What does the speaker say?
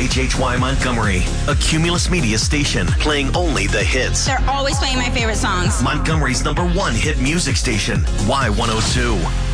WHHY Montgomery, a Cumulus Media station playing only the hits. They're always playing my favorite songs. Montgomery's #1 hit music station, Y102.